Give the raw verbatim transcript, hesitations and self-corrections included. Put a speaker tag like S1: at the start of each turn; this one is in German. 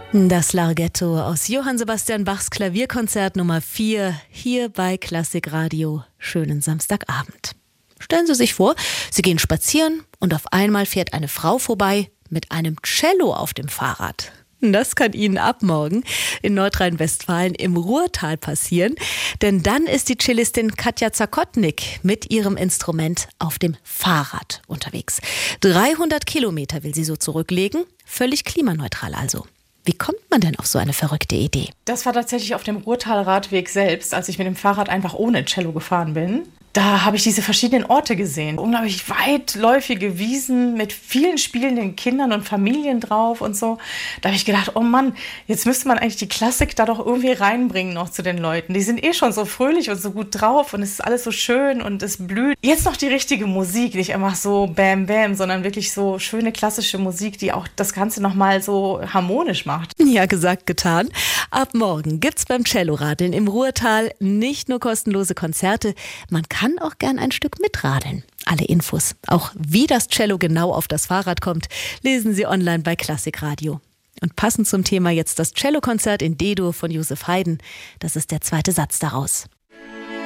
S1: Das Larghetto aus Johann Sebastian Bachs Klavierkonzert Nummer vier hier bei Klassik Radio. Schönen Samstagabend. Stellen Sie sich vor, Sie gehen spazieren und auf einmal fährt eine Frau vorbei mit einem Cello auf dem Fahrrad. Das kann Ihnen ab morgen in Nordrhein-Westfalen im Ruhrtal passieren, denn dann ist die Cellistin Katja Zakotnik mit ihrem Instrument auf dem Fahrrad unterwegs. dreihundert Kilometer will sie so zurücklegen, völlig klimaneutral also. Wie kommt man denn auf so eine verrückte Idee?
S2: Das war tatsächlich auf dem Ruhrtal-Radweg selbst, als ich mit dem Fahrrad einfach ohne Cello gefahren bin. Da habe ich diese verschiedenen Orte gesehen. Unglaublich weitläufige Wiesen mit vielen spielenden Kindern und Familien drauf und so. Da habe ich gedacht, oh Mann, jetzt müsste man eigentlich die Klassik da doch irgendwie reinbringen noch zu den Leuten. Die sind eh schon so fröhlich und so gut drauf und es ist alles so schön und es blüht. Jetzt noch die richtige Musik, nicht einfach so Bam Bam, sondern wirklich so schöne klassische Musik, die auch das Ganze nochmal so harmonisch macht.
S1: Ja, gesagt, getan. Ab morgen gibt's beim Celloradeln im Ruhrtal nicht nur kostenlose Konzerte, man kann auch gern ein Stück mitradeln. Alle Infos, auch wie das Cello genau auf das Fahrrad kommt, lesen Sie online bei Klassik Radio. Und passend zum Thema jetzt das Cellokonzert in D-Dur von Joseph Haydn. Das ist der zweite Satz daraus.